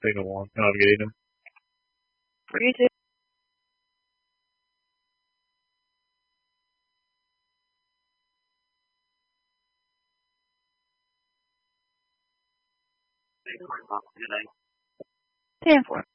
Been a long time getting them. For you too. Stand for it.